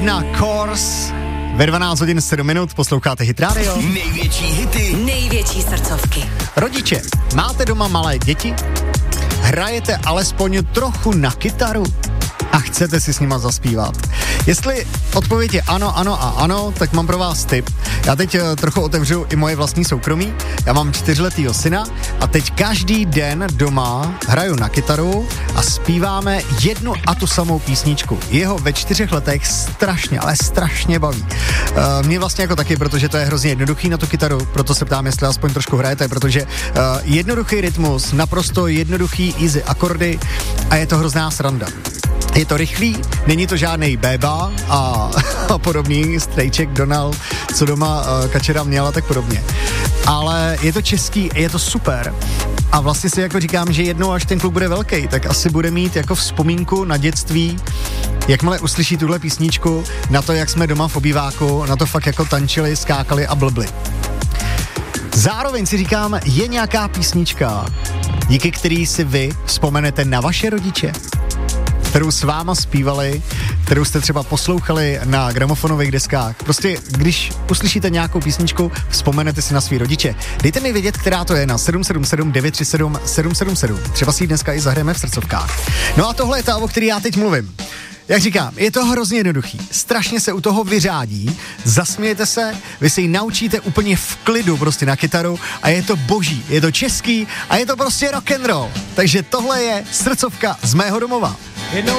Na Course ve 12 hodin 7 minut posloucháte Hit Radio. Největší hity, největší srdcovky. Rodiče, máte doma malé děti? Hrajete alespoň trochu na kytaru? A chcete si s nima zaspívat? Jestli odpověď je ano, ano a ano, tak mám pro vás tip. Já teď trochu otevřu i moje vlastní soukromí. Já mám 4letýho syna a teď každý den doma hraju na kytaru a zpíváme jednu a tu samou písničku. Jeho ve 4 letech strašně, ale strašně baví. Mě vlastně jako taky, protože to je hrozně jednoduchý na tu kytaru, proto se ptám, jestli aspoň trošku hrajete, protože jednoduchý rytmus, naprosto jednoduchý easy akordy a je to hrozná sranda. Je to rychlý, není to žádnej béba a podobný, strejček Donald, co doma kačera měla, tak podobně. Ale je to český, je to super. A vlastně si jako říkám, že jednou, až ten kluk bude velký, tak asi bude mít jako vzpomínku na dětství, jakmile uslyší tuhle písničku, na to, jak jsme doma v obýváku, na to fakt jako tančili, skákali a blbli. Zároveň si říkám, je nějaká písnička, díky který si vy vzpomenete na vaše rodiče, kterou s váma zpívali, kterou jste třeba poslouchali na gramofonových deskách. Prostě, když uslyšíte nějakou písničku, vzpomenete si na svý rodiče. Dejte mi vědět, která to je na 777 937 777. Třeba si ji dneska i zahrajeme v srdcovkách. No a tohle je ta, o který já teď mluvím. Jak říkám, je to hrozně jednoduchý. Strašně se u toho vyřádí, zasmějete se, vy si ji naučíte úplně v klidu prostě na kytaru a je to boží, je to český a je to prostě rock and roll. Takže tohle je srdcovka z mého domova. Jednou